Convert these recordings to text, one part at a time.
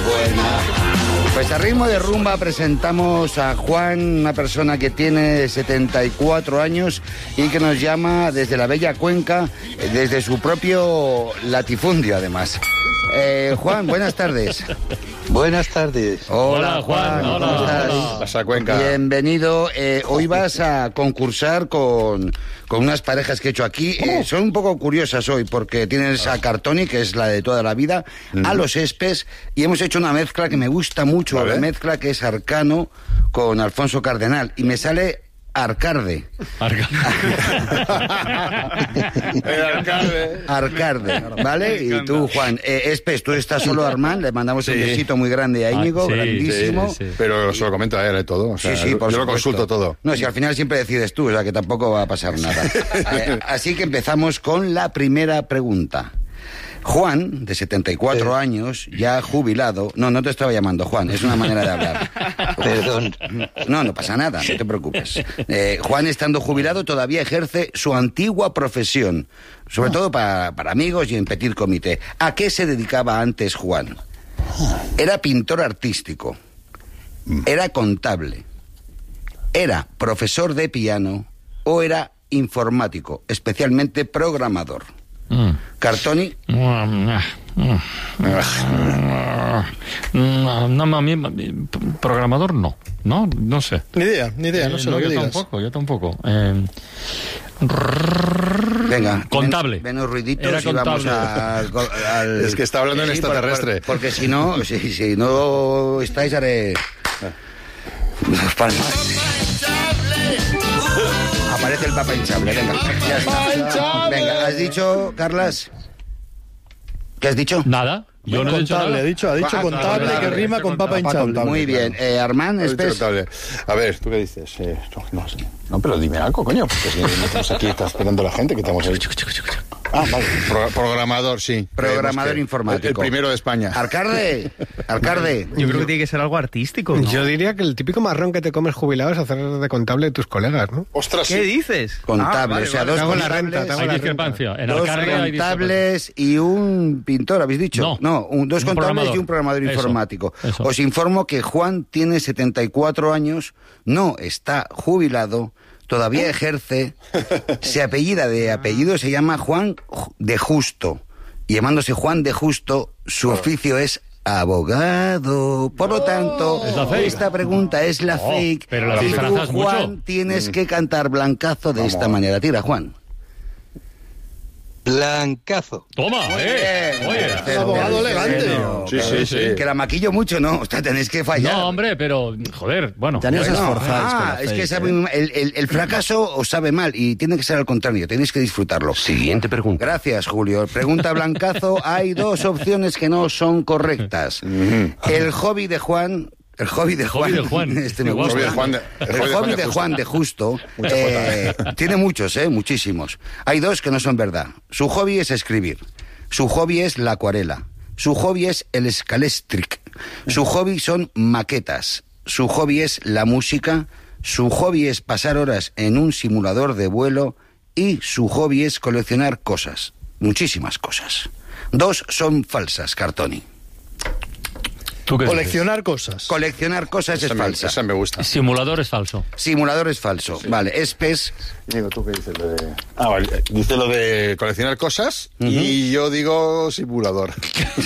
buena. Pues a ritmo de rumba presentamos a Juan, una persona que tiene 74 años y que nos llama desde la bella Cuenca, desde su propio latifundio además. Juan, buenas tardes. Buenas tardes. Hola Juan, hola, ¿cómo estás? hola. Pasa Cuenca. Bienvenido. Hoy vas a concursar con unas parejas que he hecho aquí. Son un poco curiosas hoy porque tienes a Cartoni, que es la de toda la vida, a los Espes, y hemos hecho una mezcla que me gusta mucho, ¿vale? La mezcla que es Arcano con Alfonso Cardenal, y me sale Arcarde. Arcarde, ¿vale? Y tú, Juan. Espes, tú estás solo, Armand. Le mandamos un besito muy grande a Íñigo, sí, grandísimo. sí. Pero se lo comento a él todo. O sea, Sí, por yo lo supuesto. consulto todo. No, si al final siempre decides tú, o sea que tampoco va a pasar nada. Así que empezamos con la primera pregunta. Juan, de 74 años, ya jubilado... No te estaba llamando Juan, es una manera de hablar. Perdón. No pasa nada, no te preocupes. Juan, estando jubilado, todavía ejerce su antigua profesión, sobre todo para amigos y en petit comité. ¿A qué se dedicaba antes Juan? Era pintor artístico, era contable, era profesor de piano o era informático, especialmente programador. Cartoni. No, a mí, programador no sé. Ni idea, no sé lo que digas. Yo tampoco. Venga, Contable. Menos ruiditos. Era y vamos contable. al... Es que está hablando en extraterrestre. Porque si no estáis, haré... Dos palmas. Aparece el Papa hinchable, venga, ya está. Venga, ¿has dicho, Carlas? ¿Qué has dicho? Nada. Yo no he dicho Contable, nada. ha dicho contable, que rima con papa hinchable. Muy bien. Armand, Espes. A ver, ¿tú qué dices? No, pero dime algo, coño, porque si no estamos aquí, está esperando la gente que estamos ahí. Ah, vale. Programador, sí. Programador informático. El primero de España. Arcarde. Yo creo que tiene que ser algo artístico, ¿no? Yo diría que el típico marrón que te comes jubilado es hacer de contable de tus colegas, ¿no? Ostras, ¿Qué dices? Contable, Vale, o sea, vale. dos Te hago la contables, renta, te hago Hay la discrepancia. En dos Arcarde hay contables y un pintor, ¿habéis dicho? No. Dos contables programador. y un programador Eso, informático. eso. Os informo que Juan tiene 74 años, no está jubilado, todavía ejerce, se apellida de apellido, se llama Juan de Justo. Y llamándose Juan de Justo, su oficio es abogado. Por lo tanto, Es la fake. esta pregunta es la fake. pero la y tú, disfrazas mucho. Juan, tienes que cantar Blancazo de esta manera. Tira, Juan. Blancazo. Toma, Oye. abogado elegante. Sí. Que la maquillo mucho, ¿no? O sea, tenéis que fallar. No, hombre, pero, joder, bueno. Ya ni os Bueno, esforzáis con la es fake, que sabe muy mal. El fracaso os sabe mal y tiene que ser al contrario, tenéis que disfrutarlo. Siguiente pregunta. Gracias, Julio. Pregunta Blancazo, hay dos opciones que no son correctas. El hobby de Juan... El hobby de Juan. Hobby de Juan. Este me Igual. gusta. El hobby de Juan de Justo. Mucha Tiene muchos, muchísimos. Hay dos que no son verdad. Su hobby es escribir. Su hobby es la acuarela. Su hobby es el scalestric. Su hobby son maquetas. Su hobby es la música. Su hobby es pasar horas en un simulador de vuelo. Y su hobby es coleccionar cosas. Muchísimas cosas. Dos son falsas, Cartoni. ¿Tú qué Coleccionar cosas. Coleccionar cosas es falsa. Esa me gusta. dices? Simulador es falso. Simulador es falso. Vale, Espes. Digo, ¿tú qué dices? Vale. Dice lo de coleccionar cosas y yo digo simulador.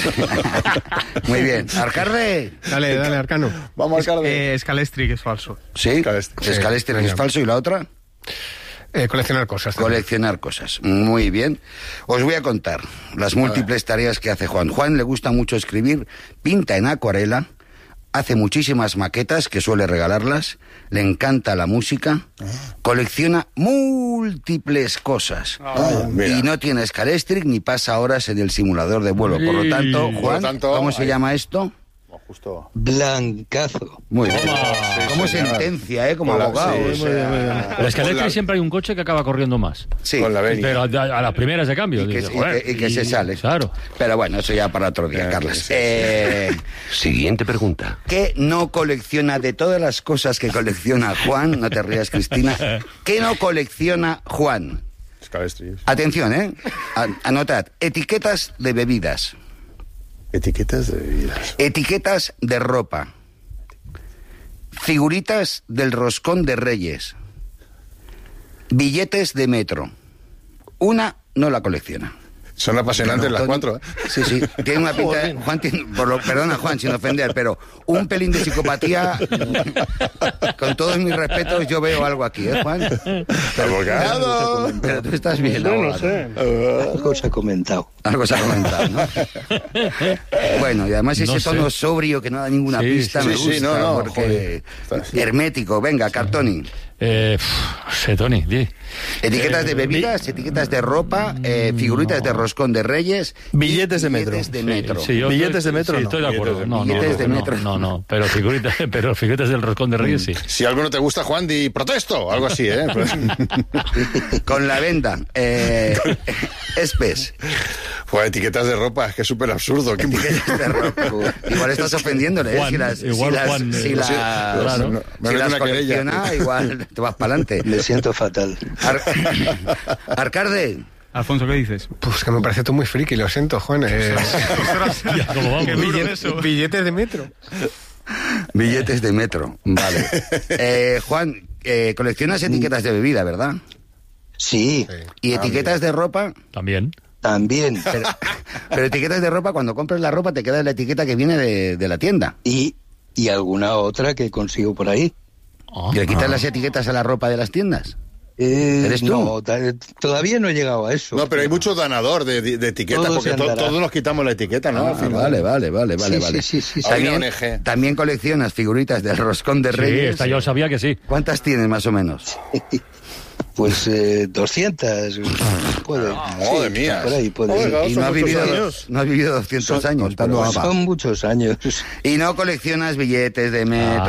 Muy bien. Arcarde. Dale, Arcano. Vamos al carde. Scalestric es falso. Sí. Escalestre. Escalestre es falso. ¿Y la otra? Coleccionar cosas. Coleccionar cosas. Muy bien. Os voy a contar las múltiples tareas que hace Juan. Juan le gusta mucho escribir, pinta en acuarela, hace muchísimas maquetas que suele regalarlas, le encanta la música, colecciona múltiples cosas y no tiene escalestric ni pasa horas en el simulador de vuelo. Por lo tanto, Juan, ¿cómo se llama esto? Justo. Blancazo. Muy bien. Toma. Como señor. sentencia, como Con la- abogado. sí, o sea, En la escalera siempre hay un coche que acaba corriendo más. sí. Con la venia. Pero a las primeras de cambio. Y que, dices, joder, y que se sale. Claro. Pero bueno, eso ya para otro día, Carlos. sí. Siguiente pregunta. ¿Qué no colecciona de todas las cosas que colecciona Juan? No te rías, Cristina. ¿Qué no colecciona Juan? Escalestre. Atención, ¿eh? Anotad. Etiquetas de bebidas. Etiquetas de bebidas. Etiquetas de ropa. Figuritas del roscón de Reyes. Billetes de metro. Una no la colecciona. Son apasionantes las Tony, 4, ¿eh? Sí, sí. Tiene una pinta... Juan tiene, perdona, Juan, sin ofender, pero un pelín de psicopatía... Con todos mis respetos, yo veo algo aquí, ¿eh, Juan? ¡Abogado! Pero tú estás bien, No, abogado. no sé. Algo se ha comentado. Algo se ha comentado, ¿no? Bueno, y además ese No sé. tono sobrio que no da ninguna Sí, pista sí, me sí, gusta, no, porque... joder. Hermético, venga, Cartoni. Sé, Tony, di. Etiquetas de bebidas, etiquetas de ropa, figuritas de roscón de Reyes... Billetes de metro. Billetes de metro. Sí, yo Billetes de metro, Sí, no. estoy de acuerdo. No, Billetes de no, metro. No, pero figuritas del roscón de Reyes sí. Si algo no te gusta, Juan, di protesto. Algo así, ¿eh? Con la venda. Espes. Pues etiquetas de ropa, es que es súper absurdo. ¿Qué- Etiquetas de ropa. Igual estás ofendiéndole, ¿eh? Juan, Si Juan, si las, claro. Me si merece las una querella. colecciona, igual te vas para adelante. Me siento fatal. Arcarde. Alfonso, ¿qué dices? Pues que me parece tú muy friki, lo siento, Juan. Ya, ¿cómo vamos? Qué duro eso. Billetes de metro. Billetes de metro. Vale. Juan, coleccionas etiquetas de bebida, ¿verdad? Sí, ¿Y etiquetas de ropa? También. también. Pero etiquetas de ropa, cuando compras la ropa te queda la etiqueta que viene de la tienda. Y alguna otra que consigo por ahí. Ah, ¿Y le quitas las etiquetas a la ropa de las tiendas? ¿Eres tú? No, todavía no he llegado a eso. No, pero hay mucho donador de etiquetas, Todo porque se andará. todos nos quitamos la etiqueta, ¿no? Al final. Vale. Sí, sí. Hay una También, ONG. también coleccionas figuritas del roscón de Sí, Reyes. esta yo sabía que sí. ¿Cuántas tienes más o menos? Pues 200. Puede. Madre mía. Por ahí puede. Oiga, Y son no has, muchos vivido, años. no has vivido 200 años. contando pero- ABBA. Son muchos años. Y no coleccionas billetes de metro.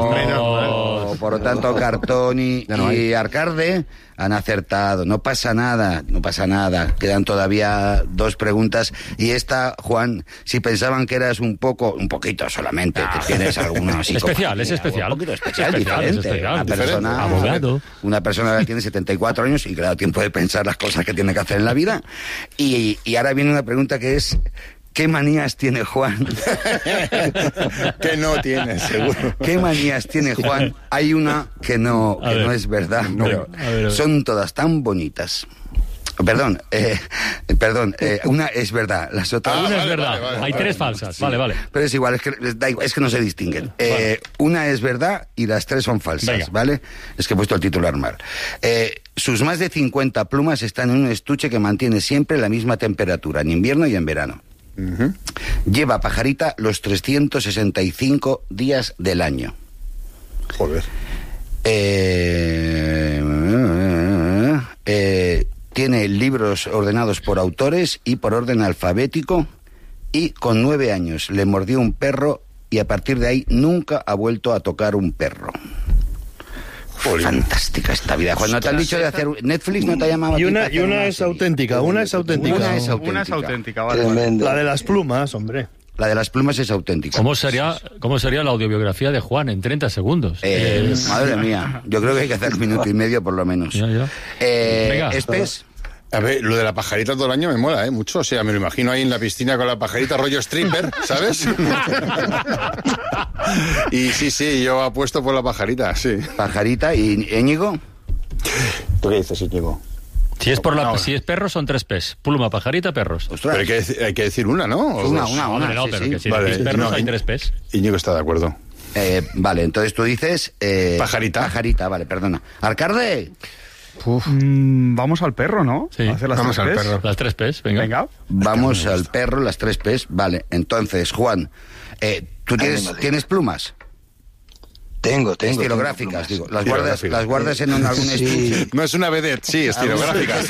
Ah, Por lo tanto, Cartoni Ya no y Arcarde han acertado. No pasa nada. Quedan todavía 2 preguntas. Y esta, Juan, si pensaban que eras un poquito solamente, que tienes alguna Especial, es especial. Un poquito especial, Es especial, diferente. es especial. Una persona, Diferente. Abogado. Una persona que tiene 74 años y que le da tiempo de pensar las cosas que tiene que hacer en la vida. Y ahora viene una pregunta que es... ¿Qué manías tiene Juan? Que no tienes, seguro. ¿Qué manías tiene Juan? Hay una que no es verdad, pero a ver. son todas tan bonitas. Perdón, una es verdad, las otras... Una es vale, verdad. vale, Hay vale. 3 falsas. Vale. Pero es igual, da igual, es que no se distinguen. Una es verdad y las 3 son falsas, Venga. ¿vale? Es que he puesto el titular mal. Sus más de 50 plumas están en un estuche que mantiene siempre la misma temperatura, en invierno y en verano. Lleva pajarita los 365 días del año. Joder. Tiene libros ordenados por autores y por orden alfabético, y con 9 años le mordió un perro y a partir de ahí nunca ha vuelto a tocar un perro. Fantástica esta vida. Cuando te han dicho de hacer... Netflix no te ha llamado... Y a ti una, para y hacer una es serie? auténtica, una es auténtica. Una es Una es auténtica, vale. Tremendo. La de las plumas, hombre. La de las plumas es auténtica. ¿Cómo sería la audiobiografía de Juan en 30 segundos? Madre mía, yo creo que hay que hacer 1 minuto y medio por lo menos. Ya. Venga. Espes, A ver, lo de la pajarita todo el año me mola, mucho. O sea, me lo imagino ahí en la piscina con la pajarita, rollo stripper, ¿sabes? Y sí, yo apuesto por la pajarita, sí. pajarita y Íñigo. ¿Tú qué dices, Íñigo? Si es perros son 3 P's. Pluma, pajarita, perros. Ostras. Pero hay que decir una, ¿no? ¿O Una, dos? Hombre, no, sí, pero sí. que si Vale, decís perros no, hay 3 P's. Íñigo está de acuerdo. Vale, entonces tú dices... Pajarita. Pajarita, vale, perdona. Arcarde, Vamos al perro, ¿no? Sí. A hacer las Vamos 3 al P's. perro. Las 3 P's, venga. Venga. vamos al perro, las 3 P's. Vale, entonces, Juan, ¿tú Ándale. tienes plumas? Tengo. Estilográficas, tengo digo. Las guardas en algún Sí. estuche. No es una vedette, sí, estilográficas.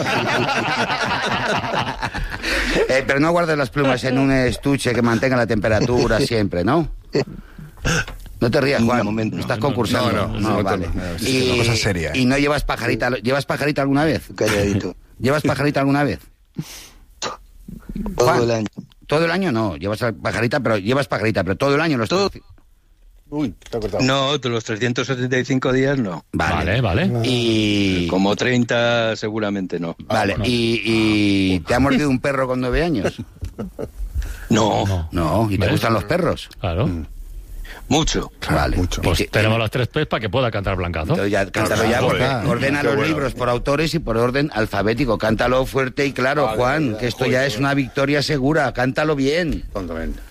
Pero no guardas las plumas en un estuche que mantenga la temperatura siempre, ¿no? No te rías, Juan. De momento no. Estás concursando. No, vale. no, Y, una cosa seria. ¿Y no llevas pajarita? ¿Llevas pajarita alguna vez? Calladito. ¿Llevas pajarita alguna vez? Todo Juan, el año. Todo el año no. Llevas pajarita, pero todo el año lo Todo. estás... Uy, te ha cortado. No, de los 375 días no. Vale. Y... Como 30 seguramente no. Vale, y te ha mordido un perro con 9 años. No, No, ¿y te ¿Ves? gustan los perros? Claro. mucho. Vale. mucho. Pues ¿Y qué- tenemos las 3 P's para que pueda cantar Blancazo. Entonces ya, cántalo ya, Joder, ordena qué los bueno. libros por autores y por orden alfabético. Cántalo fuerte y claro, Vale, Juan, vale, que esto joder, ya es una victoria segura. Cántalo bien. Tontamente.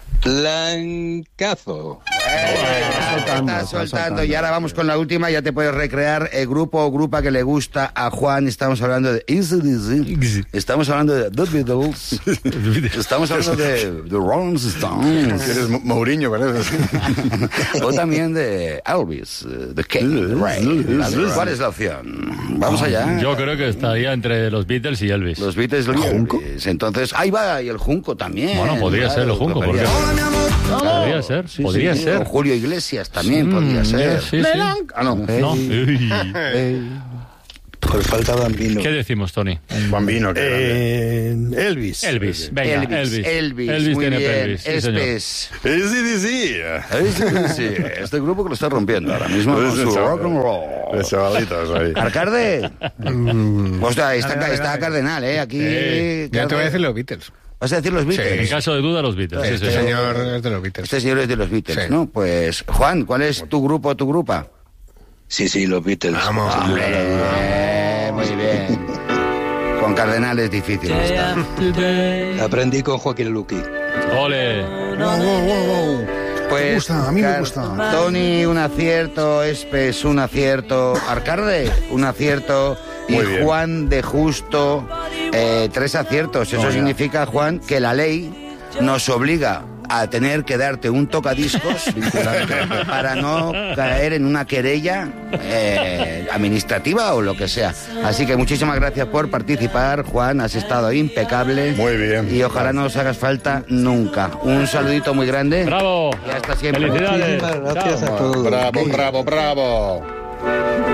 Blancazo. Está soltando. Y ahora vamos con la última. Ya te puedes recrear el grupo o grupa que le gusta a Juan. Estamos hablando de AC/DC. Estamos hablando de The Beatles. Estamos hablando de The Rolling Stones. Eres Mourinho, parece. O también de Elvis, The King, Ray. ¿Cuál es la opción? Vamos allá. Yo creo que estaría entre los Beatles y Elvis. Los Beatles y Elvis. Entonces, ahí va, y el Junco también. Bueno, podría ser el Junco, podría porque- ser. Podría ser, Sí, podría sí, ser. o Julio Iglesias también podría ser. Sí, sí. Ah, no. No. Uy. Pues falta Bambino. ¿Qué decimos, Tony? Bambino, que Elvis. Elvis. Venga, Elvis. Elvis, muy tiene bien. pelvis. Sí, señor. Espes. grande. Sí, este grupo que lo está rompiendo ahora mismo con su rock and De roll. chavalitos ahí. Arcarde. Hostia, está Cardenal, aquí. Ya te voy a decir los Beatles. ¿Vas a decir los Beatles? En caso de duda, los Beatles. Sí, Este señor. señor es de los Beatles. Este señor es de los Beatles, Sí. ¿no? Pues, Juan, ¿cuál es tu grupo o tu grupa? Sí, los Beatles. Vamos, Sin lugar a dudas. Muy bien. Con Cardenal es difícil esta. Aprendí con Joaquín Luqui. Ole. Pues, Me gusta, a mí me gusta. Tony, un acierto. Espes, un acierto. Arcarde, un acierto. Y Muy bien. Juan de Justo, 3 aciertos. Eso significa, Juan, que la ley nos obliga a tener que darte un tocadiscos para no caer en una querella administrativa o lo que sea. Así que muchísimas gracias por participar, Juan. Has estado impecable. Muy bien. Y ojalá no os hagas falta nunca. Un saludito muy grande. Bravo. Y hasta siempre. Felicidades. Muchísimas gracias Chao. a todos. Bravo, bravo, bravo.